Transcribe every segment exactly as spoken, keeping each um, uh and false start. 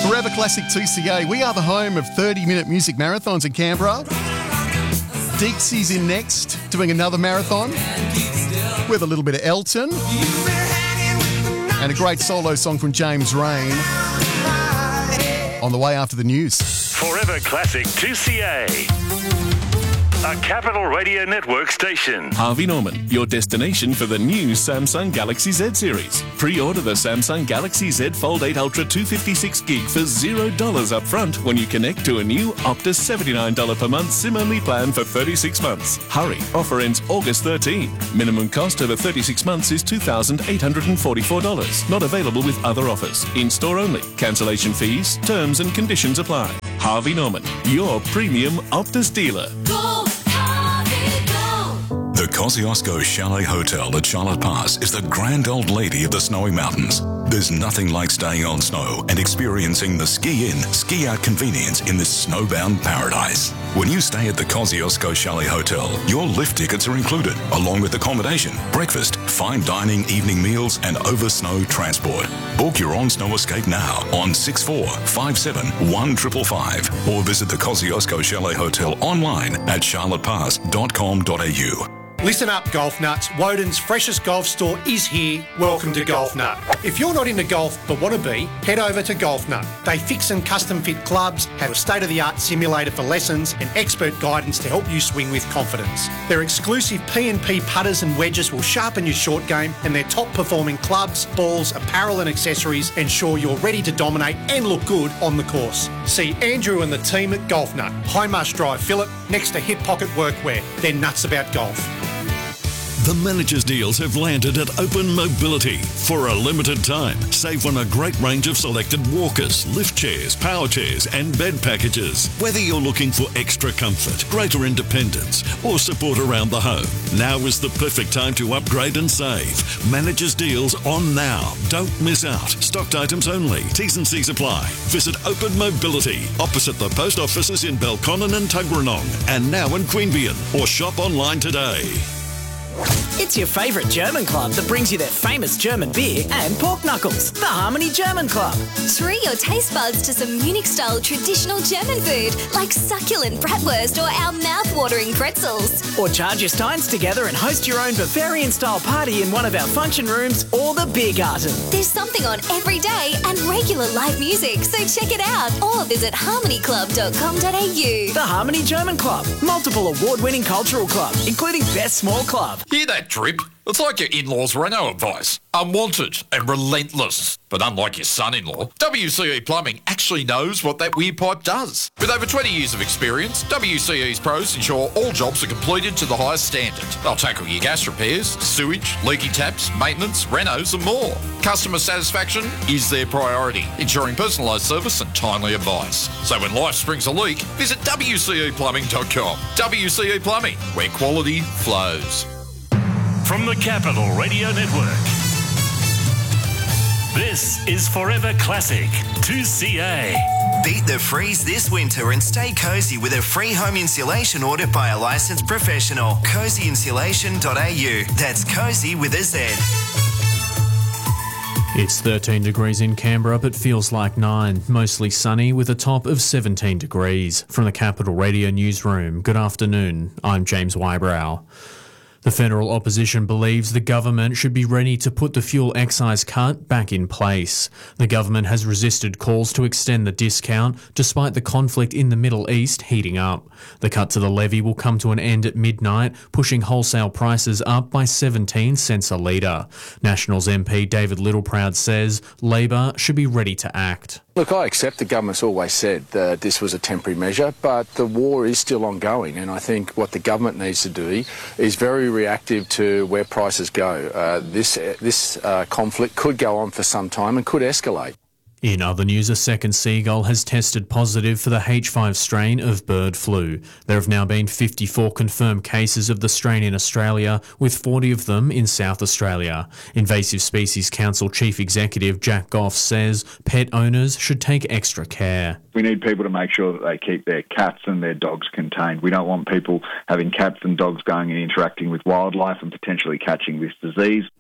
Forever Classic two C A. We are the home of thirty-minute music marathons in Canberra. Dixie's in next, doing another marathon with a little bit of Elton and a great solo song from James Rain on the way after the news. Forever Classic two C A. A Capital Radio Network station. Harvey Norman, your destination for the new Samsung Galaxy Z series. Pre-order the Samsung Galaxy Z Fold eight Ultra two fifty-six gig for zero dollars up front when you connect to a new Optus seventy-nine dollars per month SIM-only plan for thirty-six months. Hurry, offer ends August thirteenth. Minimum cost over thirty-six months is two thousand eight hundred forty-four dollars. Not available with other offers. In-store only. Cancellation fees, terms and conditions apply. Harvey Norman, your premium Optus dealer. Go, Harvey, go! The Kosciuszko Chalet Hotel at Charlotte Pass is the grand old lady of the snowy mountains. There's nothing like staying on snow and experiencing the ski-in, ski-out convenience in this snowbound paradise. When you stay at the Kosciuszko Chalet Hotel, your lift tickets are included, along with accommodation, breakfast, fine dining, evening meals, and over-snow transport. Book your own snow escape now on six four five seven one five five five or visit the Kosciuszko Chalet Hotel online at charlotte pass dot com dot a u. Listen up, golf nuts. Woden's freshest golf store is here. Welcome to Golf Nut. If you're not into golf but want to be, head over to Golf Nut. They fix and custom fit clubs, have a state-of-the-art simulator for lessons and expert guidance to help you swing with confidence. Their exclusive P and P putters and wedges will sharpen your short game, and their top-performing clubs, balls, apparel and accessories ensure you're ready to dominate and look good on the course. See Andrew and the team at Golf Nut, High Marsh Drive, Phillip, next to Hip Pocket Workwear. They're nuts about golf. The managers' deals have landed at Open Mobility. For a limited time, save on a great range of selected walkers, lift chairs, power chairs and bed packages. Whether you're looking for extra comfort, greater independence or support around the home, now is the perfect time to upgrade and save. Managers' deals on now. Don't miss out. Stocked items only. T's and C's apply. Visit Open Mobility opposite the post offices in Belconnen and Tuggeranong and now in Queanbeyan, or shop online today. It's your favourite German club that brings you their famous German beer and pork knuckles, the Harmony German Club. Treat your taste buds to some Munich-style traditional German food like succulent bratwurst or our mouth-watering pretzels. Or charge your steins together and host your own Bavarian-style party in one of our function rooms or the Biergarten. There's something on every day and regular live music, so check it out or visit harmony club dot com dot a u. The Harmony German Club, multiple award-winning cultural club, including Best Small Club. Hear that drip? It's like your in-laws' Renault advice. Unwanted and relentless. But unlike your son-in-law, W C E Plumbing actually knows what that weird pipe does. With over twenty years of experience, W C E's pros ensure all jobs are completed to the highest standard. They'll tackle your gas repairs, sewage, leaky taps, maintenance, renos and more. Customer satisfaction is their priority, ensuring personalised service and timely advice. So when life springs a leak, visit w c e plumbing dot com. W C E Plumbing, where quality flows. From the Capital Radio Network, this is Forever Classic two C A. Beat the freeze this winter and stay cosy with a free home insulation order by a licensed professional. cozy insulation dot a u. That's cozy with a Z. It's thirteen degrees in Canberra, but feels like nine. Mostly sunny with a top of seventeen degrees. From the Capital Radio Newsroom, good afternoon. I'm James Wybrow. The federal opposition believes the government should be ready to put the fuel excise cut back in place. The government has resisted calls to extend the discount, despite the conflict in the Middle East heating up. The cut to the levy will come to an end at midnight, pushing wholesale prices up by seventeen cents a litre. Nationals M P David Littleproud says Labor should be ready to act. Look, I accept the government's always said that this was a temporary measure, but the war is still ongoing, and I think what the government needs to do is very reactive to where prices go. Uh, this this uh, conflict could go on for some time and could escalate. In other news, a second seagull has tested positive for the H five strain of bird flu. There have now been fifty-four confirmed cases of the strain in Australia, with forty of them in South Australia. Invasive Species Council Chief Executive Jack Goff says pet owners should take extra care. We need people to make sure that they keep their cats and their dogs contained. We don't want people having cats and dogs going and interacting with wildlife and potentially catching this disease.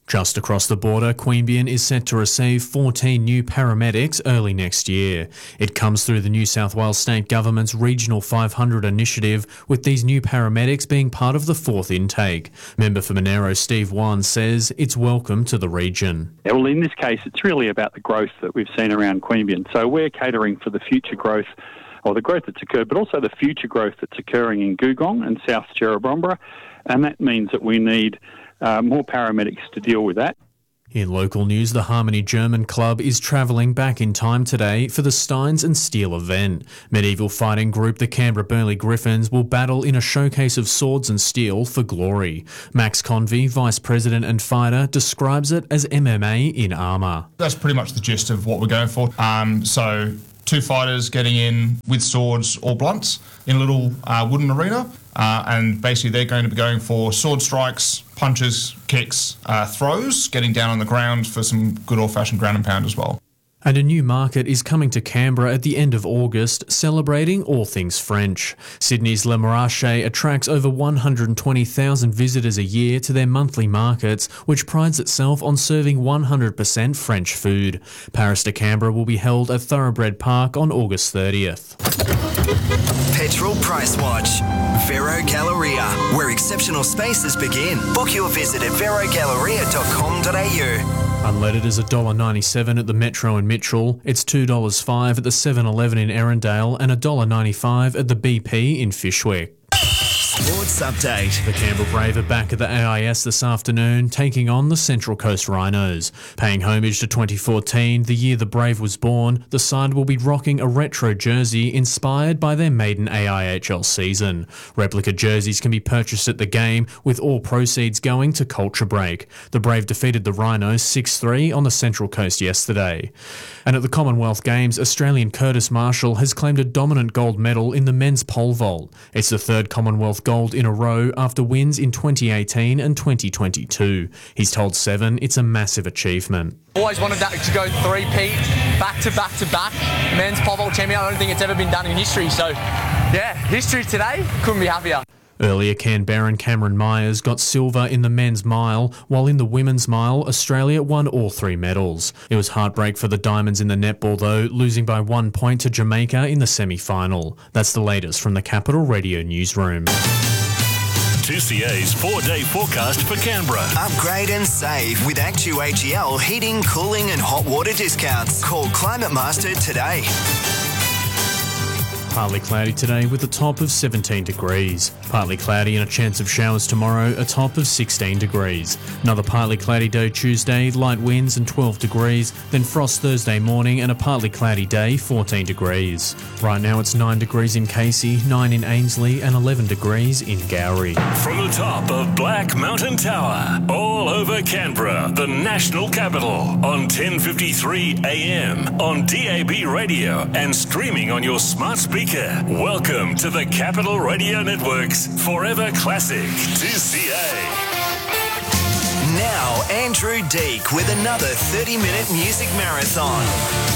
Just across the border, Queanbeyan is set to receive fourteen new paramedics early next year. It comes through the New South Wales State Government's Regional five hundred initiative, with these new paramedics being part of the fourth intake. Member for Monero Steve Wan says it's welcome to the region. Yeah, well, in this case, it's really about the growth that we've seen around Queanbeyan. So we're catering for the future growth, or the growth that's occurred, but also the future growth that's occurring in Googong and South Cherrabrombra, and that means that we need Uh, more paramedics to deal with that. In local news, the Harmony German Club is travelling back in time today for the Steins and Steel event. Medieval fighting group the Canberra Burleigh Griffins will battle in a showcase of swords and steel for glory. Max Convey, Vice President and fighter, describes it as M M A in armour. That's pretty much the gist of what we're going for. Um, so two fighters getting in with swords or blunts in a little uh, wooden arena. Uh, and basically they're going to be going for sword strikes, punches, kicks, uh, throws, getting down on the ground for some good old-fashioned ground and pound as well. And a new market is coming to Canberra at the end of August, celebrating all things French. Sydney's Le Marché attracts over one hundred twenty thousand visitors a year to their monthly markets, which prides itself on serving one hundred percent French food. Paris to Canberra will be held at Thoroughbred Park on August thirtieth. Petrol Price Watch. Vero Galleria, where exceptional spaces begin. Book your visit at vero galleria dot com dot a u. Unleaded is one dollar ninety-seven at the Metro in Mitchell. It's two dollars five at the seven eleven in Erindale and one dollar ninety-five at the B P in Fyshwick. Sports Update. The Canberra Brave are back at the A I S this afternoon, taking on the Central Coast Rhinos. Paying homage to twenty fourteen, the year the Brave was born, the side will be rocking a retro jersey inspired by their maiden A I H L season. Replica jerseys can be purchased at the game, with all proceeds going to Culture Break. The Brave defeated the Rhinos six three on the Central Coast yesterday. And at the Commonwealth Games, Australian Curtis Marshall has claimed a dominant gold medal in the men's pole vault. It's the third Commonwealth gold in a row after wins in twenty eighteen and twenty twenty-two. He's told Seven it's a massive achievement. Always wanted that to go three-peat, back to back to back. Men's pole vault champion, I don't think it's ever been done in history. So, yeah, history today, couldn't be happier. Earlier, Canberran Cameron Myers got silver in the men's mile, while in the women's mile, Australia won all three medals. It was heartbreak for the Diamonds in the netball though, losing by one point to Jamaica in the semi-final. That's the latest from the Capital Radio newsroom. two C A's four-day forecast for Canberra. Upgrade and save with Actu H E L heating, cooling and hot water discounts. Call Climate Master today. Partly cloudy today with a top of seventeen degrees. Partly cloudy and a chance of showers tomorrow, a top of sixteen degrees. Another partly cloudy day Tuesday, light winds and twelve degrees. Then frost Thursday morning and a partly cloudy day, fourteen degrees. Right now it's nine degrees in Casey, nine in Ainslie and eleven degrees in Gowrie. From the top of Black Mountain Tower, all over Canberra, the national capital, on ten fifty-three A M, on D A B radio and streaming on your smart speaker. Welcome to the Capital Radio Network's Forever Classic two C A. Now, Andrew Deek with another thirty-minute music marathon.